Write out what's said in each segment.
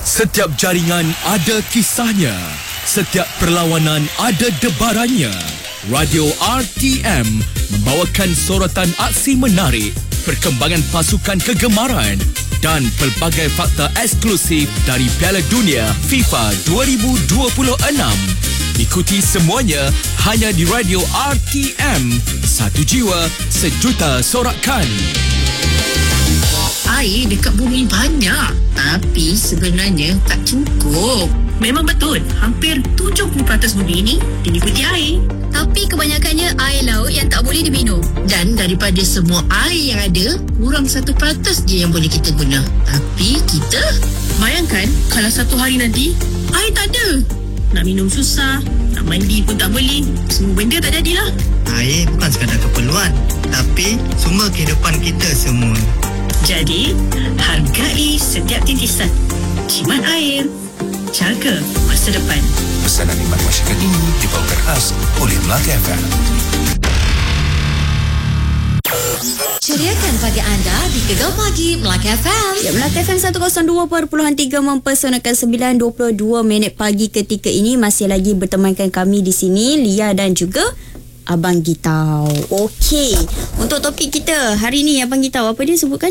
Setiap jaringan ada kisahnya. Setiap perlawanan ada debarannya. Radio RTM membawakan sorotan aksi menarik, perkembangan pasukan kegemaran dan pelbagai fakta eksklusif dari Piala Dunia FIFA 2026. Ikuti semuanya hanya di Radio RTM. Satu jiwa, sejuta sorakan. Air dekat bumi banyak, tapi sebenarnya tak cukup. Memang betul, hampir 70% bumi ini diliputi air. Tapi kebanyakannya air laut yang tak boleh diminum. Dan daripada semua air yang ada, kurang 1% je yang boleh kita guna. Tapi kita... Bayangkan kalau satu hari nanti air tak ada. Nak minum susah, nak mandi pun tak boleh. Semua benda tak jadilah. Air bukan sekadar keperluan, tapi sumber kehidupan kita semua. Jadi, hargai setiap titisan. Jimat air, jaga masa depan. Pesanan khidmat masyarakat ini dibawakan khas oleh Melaka FM. Ceriakan pagi anda di Gegar Pagi Melaka FM. Ya, Melaka FM 102.3 mempersonakan 9.22 minit pagi ketika ini. Masih lagi bertemankan kami di sini, Lia dan juga Abang Gitau. Okey, untuk topik kita hari ni, Abang Gitau, apa dia sebutkan?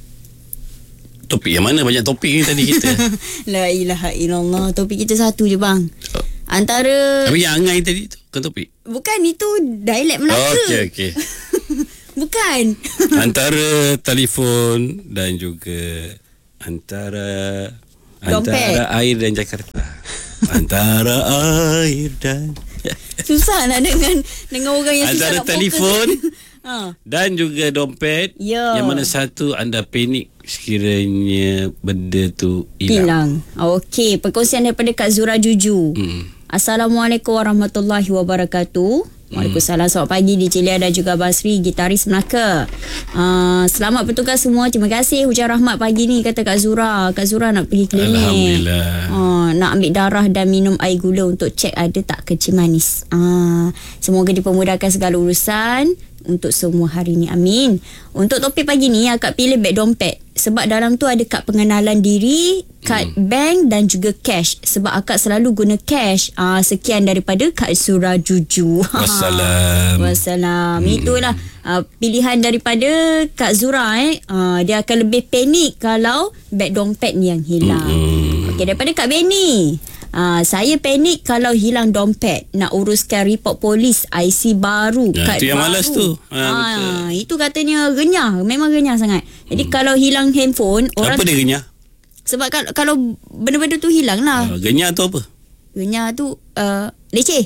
Topik yang mana? Banyak topik ni tadi kita. La ilaha illallah. Topik kita satu je, bang. Antara... Tapi yang angai tadi tu bukan topik? Bukan, itu dialek Melaka. Okey. Bukan. Antara telefon dan juga antara air dan Jakarta. Antara air dan... Susah nak dengan orang yang susah nak fokus. Antara telefon dan juga dompet. Ya. Yang mana satu anda panik sekiranya benda tu hilang. Okey, perkongsian daripada Kak Zura Juju. Assalamualaikum warahmatullahi wabarakatuh. Waalaikumsalam. Selamat pagi di Celia dan juga Basri, gitaris Melaka. Selamat bertugas semua. Terima kasih. Hujan rahmat pagi ni, kata Kak Zura. Kak Zura nak pergi klinik. Alhamdulillah. Nak ambil darah dan minum air gula untuk cek ada tak kencing manis. Semoga dipermudahkan segala urusan untuk semua hari ni. Amin. Untuk topik pagi ni, akak pilih beg dompet. Sebab dalam tu ada kad pengenalan diri, kad bank dan juga cash. Sebab akak selalu guna cash. Sekian daripada Kak Zura Juju. Wassalam. Itulah pilihan daripada Kak Zura. Dia akan lebih panik kalau beg dompet ni yang hilang. Okey, daripada Kak Benny. Saya panik kalau hilang dompet. Nak uruskan report polis, IC baru, kad itu yang baru. malas tu. Itu katanya renyah. Memang renyah sangat. Jadi kalau hilang handphone, orang... Apa dia renyah? Sebab kalau benda-benda tu hilang lah. Renyah tu apa? Renyah tu leceh.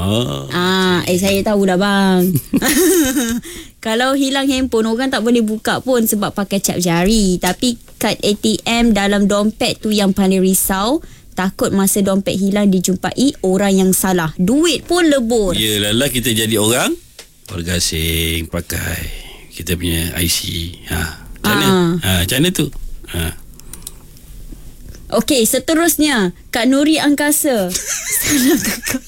Saya tahu dah, bang. Kalau hilang handphone, orang tak boleh buka pun sebab pakai cap jari. Tapi kad ATM dalam dompet tu yang paling risau. Takut masa dompet hilang dijumpai orang yang salah. Duit pun lebur. Yelah, kita jadi orang asing pakai kita punya IC. Macam mana? Macam mana tu? Okey, seterusnya Kak Nuri Angkasa. Salah kakak.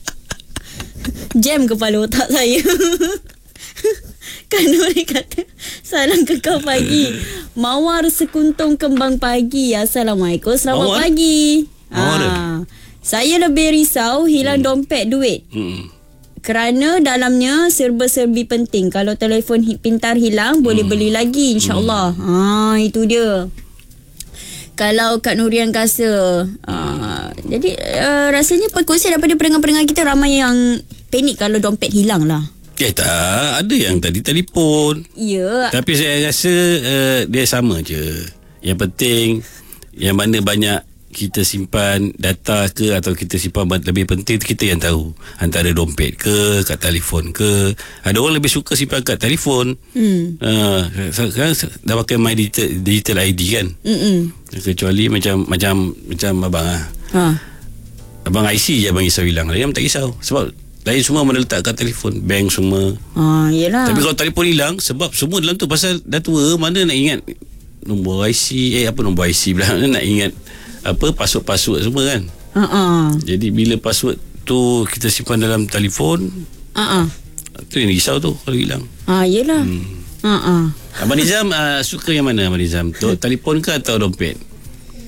Jam kepala otak saya. Kak Nuri kata, salam kekal pagi. Mawar sekuntung kembang pagi. Assalamualaikum, selamat pagi. Saya lebih risau hilang dompet duit. Kerana dalamnya serba-serbi penting. Kalau telefon pintar hilang, boleh beli lagi, insyaAllah. Itu dia. Kalau Kak Nuri Angkasa. Jadi rasanya perkongsian daripada pendengar-pendengar kita ramai yang panik kalau dompet hilang lah. Tak, ada yang tadi telefon. Ya. Tapi saya rasa dia sama je. Yang penting yang mana banyak kita simpan data ke atau kita simpan lebih penting, kita yang tahu. Antara dompet ke, kad telefon ke. Ada orang lebih suka simpan kad telefon. Sekarang dah pakai My Digital ID kan. Kecuali macam abang abang IC je abang risau hilang. Dia tak risau sebab lain semua mana letak kat telefon, bank semua. Yelah. Tapi kalau telefon hilang, sebab semua dalam tu pasal dah tua, mana nak ingat nombor IC, nombor IC pula, mana nak ingat password semua kan. Jadi bila password tu kita simpan dalam telefon, tu yang risau tu kalau hilang. Yelah. Abang Nizam suka yang mana Abang Nizam? Telefon ke atau dompet?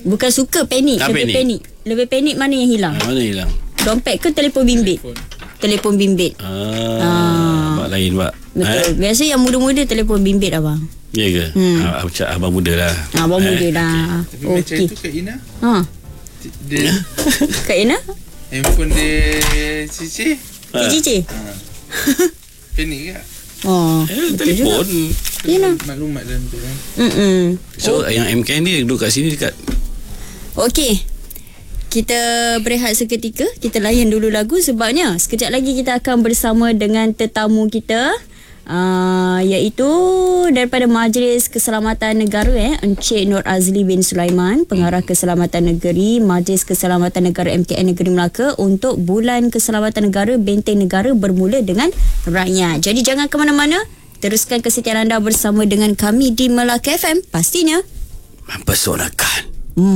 Bukan suka, panik. Lebih panik mana yang hilang? Mana hilang? Dompet ke telefon bimbit? Telefon bimbit. Bak lain bak. Betul. Biasa yang muda-muda telefon bimbit abang. Ya ke? Abang muda lah. Abang muda lah. Tapi macam tu Kak Ina, dia Kak Ina? handphone dia Cici Cici. panik tak? Telefon. Yalah. Maklumat dalam tu kan. So yang MKN ni duduk kat sini dekat. Okey. Kita berehat seketika. Kita layan dulu lagu sebabnya sekejap lagi kita akan bersama dengan tetamu kita. Iaitu daripada Majlis Keselamatan Negara Encik Nur Azli bin Sulaiman, Pengarah Keselamatan Negeri Majlis Keselamatan Negara MKN Negeri Melaka untuk Bulan Keselamatan Negara Benteng Negara bermula dengan rakyat. Jadi jangan ke mana-mana, teruskan kesetiaan anda bersama dengan kami di Melaka FM, pastinya Mempesonakan.